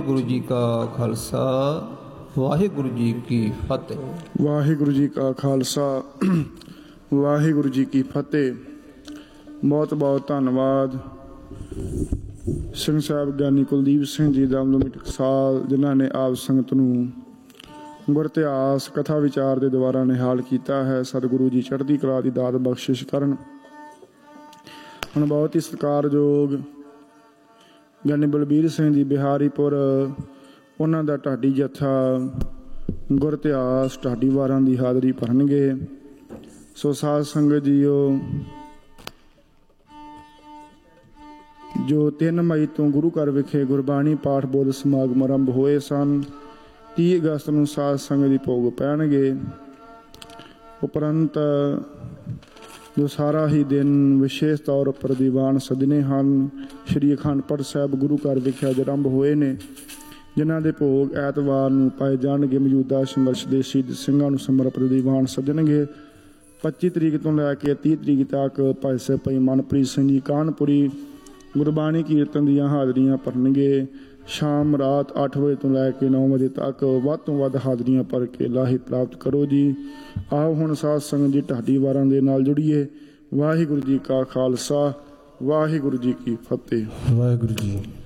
ਗੁਰੂ ਜੀ ਕਾ ਖਾਲਸਾ ਵਾਹਿਗੁਰੂ ਜੀ ਕੀ ਫਤਿਹ। ਵਾਹਿਗੁਰੂ ਜੀ ਕਾ ਖਾਲਸਾ ਵਾਹਿਗੁਰੂ ਜੀ ਕੀ ਫਤਿਹ। ਬਹੁਤ ਬਹੁਤ ਧੰਨਵਾਦ ਸਿੰਘ ਸਾਹਿਬ ਗਿਆਨੀ ਕੁਲਦੀਪ ਸਿੰਘ ਜੀ ਦਮਦਮੀ ਟਕਸਾਲ, ਜਿਨ੍ਹਾਂ ਨੇ ਆਪ ਸੰਗਤ ਨੂੰ ਗੁਰ ਇਤਿਹਾਸ ਕਥਾ ਵਿਚਾਰ ਦੇ ਦੁਆਰਾ ਨਿਹਾਲ ਕੀਤਾ ਹੈ। ਸਤਿਗੁਰੂ ਜੀ ਚੜ੍ਹਦੀ ਕਲਾ ਦੀ ਦਾਤ ਬਖਸ਼ਿਸ਼ ਕਰਨ। ਹੁਣ ਬਹੁਤ ਹੀ ਸਤਿਕਾਰਯੋਗ ਗਿਆਨੀ ਬਲਬੀਰ ਸਿੰਘ ਜੀ ਬਿਹਾਰੀਪੁਰ, ਉਹਨਾਂ ਦਾ ਢਾਡੀ ਜੱਥਾ ਗੁਰ ਇਤਿਹਾਸ ਢਾਡੀ ਵਾਰਾਂ ਦੀ ਹਾਜ਼ਰੀ ਭਰਨਗੇ। ਸੋ ਸਾਧ ਸੰਗਤ ਜੀਓ, ਜੋ 3 ਮਈ ਤੋਂ ਗੁਰੂ ਘਰ ਵਿਖੇ ਗੁਰਬਾਣੀ ਪਾਠ ਬੋਧ ਸਮਾਗਮ ਆਰੰਭ ਹੋਏ ਸਨ, 30 ਅਗਸਤ ਨੂੰ ਸਾਧ ਸੰਗਤ ਦੀ ਭੋਗ ਪੈਣਗੇ। ਉਪਰੰਤ ਜੋ ਸਾਰਾ ਹੀ ਦਿਨ ਵਿਸ਼ੇਸ਼ ਤੌਰ ਉੱਪਰ ਦੀਵਾਨ ਸਜਣੇ ਹਨ। ਸ਼੍ਰੀ ਅਖੰਡ ਪਾਠ ਸਾਹਿਬ ਗੁਰੂ ਘਰ ਵਿਖੇ ਅੱਜ ਆਰੰਭ ਹੋਏ ਨੇ, ਜਿਨ੍ਹਾਂ ਦੇ ਭੋਗ ਐਤਵਾਰ ਨੂੰ ਪਾਏ ਜਾਣਗੇ। ਮੌਜੂਦਾ ਸੰਘਰਸ਼ ਦੇ ਸ਼ਹੀਦ ਸਿੰਘਾਂ ਨੂੰ ਸਮਰਪਿਤ ਦੀਵਾਨ ਸਜਣਗੇ। 25 ਤਰੀਕ ਤੋਂ ਲੈ ਕੇ 30 ਤਰੀਕ ਤੱਕ ਭਾਈ ਸਾਹਿਬ ਭਾਈ ਮਨਪ੍ਰੀਤ ਸਿੰਘ ਜੀ ਕਾਨਪੁਰੀ ਗੁਰਬਾਣੀ ਕੀਰਤਨ ਦੀਆਂ ਹਾਜ਼ਰੀਆਂ ਭਰਨਗੇ। ਸ਼ਾਮ ਰਾਤ 8 ਵਜੇ ਤੋਂ ਲੈ ਕੇ 9 ਵਜੇ ਤੱਕ ਵੱਧ ਤੋਂ ਵੱਧ ਹਾਜ਼ਰੀਆਂ ਭਰ ਕੇ ਲਾਹੀ ਪ੍ਰਾਪਤ ਕਰੋ ਜੀ। ਆਓ ਹੁਣ ਸਾਧ ਸੰਗਤ ਜੀ ਢਾਡੀ ਵਾਰਾਂ ਦੇ ਨਾਲ ਜੁੜੀਏ। ਵਾਹਿਗੁਰੂ ਜੀ ਕਾ ਖਾਲਸਾ ਵਾਹਿਗੁਰੂ ਜੀ ਕੀ ਫਤਿਹ। ਵਾਹਿਗੁਰੂ ਜੀ।